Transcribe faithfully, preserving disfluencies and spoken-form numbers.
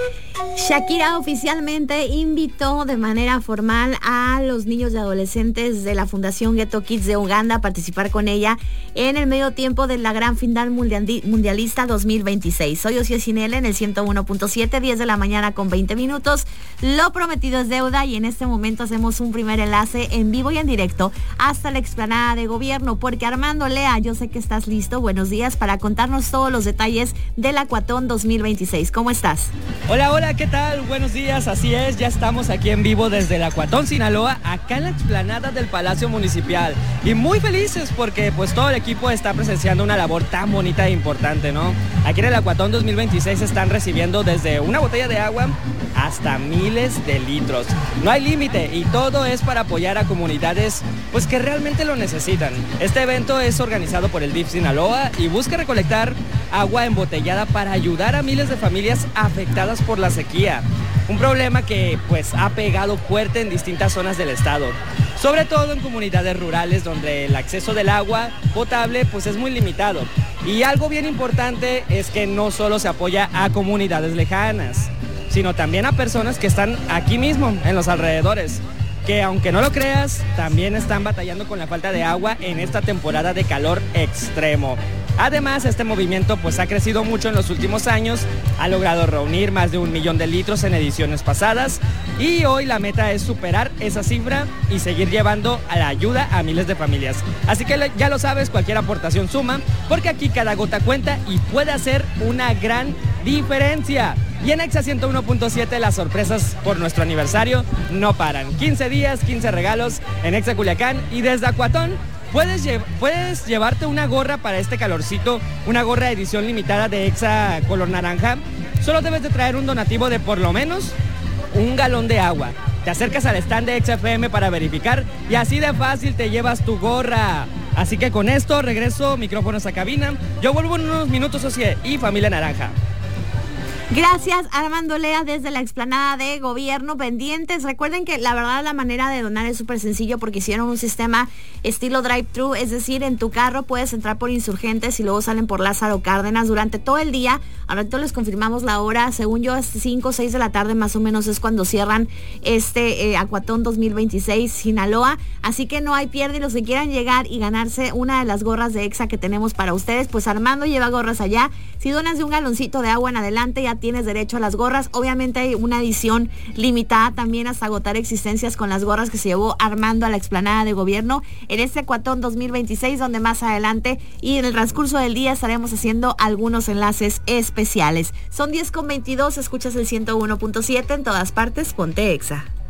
Shakira oficialmente invitó de manera formal a los niños y adolescentes de la Fundación Ghetto Kids de Uganda a participar con ella en el medio tiempo de la gran final mundialista dos mil veintiséis. Soy Osio Cinele en el ciento uno punto siete, diez de la mañana con veinte minutos. Lo prometido es deuda y en este momento hacemos un primer enlace en vivo y en directo hasta la explanada de gobierno, porque Armando Lea, yo sé que estás listo. Buenos días para contarnos todos los detalles del Acuatón dos mil veintiséis. ¿Cómo estás? Hola, hola, ¿qué tal? Buenos días, así es, ya estamos aquí en vivo desde el Acuatón, Sinaloa, acá en la explanada del Palacio Municipal. Y muy felices porque pues todo el equipo está presenciando una labor tan bonita e importante, ¿no? Aquí en el Acuatón dos mil veintiséis están recibiendo desde una botella de agua hasta miles de litros. No hay límite y todo es para apoyar a comunidades pues que realmente lo necesitan. Este evento es organizado por el D I F Sinaloa y busca recolectar agua embotellada para ayudar a miles de familias afectadas por la sequía. Un problema que pues ha pegado fuerte en distintas zonas del estado, sobre todo en comunidades rurales donde el acceso del agua potable pues es muy limitado. Y algo bien importante es que no solo se apoya a comunidades lejanas, sino también a personas que están aquí mismo, en los alrededores, que aunque no lo creas, también están batallando con la falta de agua en esta temporada de calor extremo. Además, este movimiento pues ha crecido mucho en los últimos años, ha logrado reunir más de un millón de litros en ediciones pasadas y hoy la meta es superar esa cifra y seguir llevando a la ayuda a miles de familias. Así que ya lo sabes, cualquier aportación suma, porque aquí cada gota cuenta y puede hacer una gran diferencia. Y en Exa ciento uno punto siete las sorpresas por nuestro aniversario no paran. quince días, quince regalos en Exa Culiacán y desde Acuatón puedes, lle- puedes llevarte una gorra para este calorcito, una gorra de edición limitada de Exa color naranja. Solo debes de traer un donativo de por lo menos un galón de agua. Te acercas al stand de Exa F M para verificar y así de fácil te llevas tu gorra. Así que con esto regreso micrófonos a cabina. Yo vuelvo en unos minutos, Ocie y Familia Naranja. Gracias, Armando Lea, desde la explanada de gobierno. Pendientes, recuerden que la verdad la manera de donar es súper sencillo porque hicieron un sistema estilo drive-thru, es decir, en tu carro puedes entrar por Insurgentes y luego salen por Lázaro Cárdenas durante todo el día. Ahorita les confirmamos la hora, según yo es cinco o seis de la tarde más o menos es cuando cierran este eh, Acuatón dos mil veintiséis Sinaloa, así que no hay pierde. Los que quieran llegar y ganarse una de las gorras de Exa que tenemos para ustedes, pues Armando lleva gorras allá. Si donas de un galoncito de agua en adelante ya tienes derecho a las gorras. Obviamente hay una edición limitada también hasta agotar existencias con las gorras que se llevó Armando a la explanada de gobierno en este Acuatón dos mil veintiséis, donde más adelante y en el transcurso del día estaremos haciendo algunos enlaces especiales. Son diez con veintidós, escuchas el ciento uno punto siete en todas partes, ponte Exa.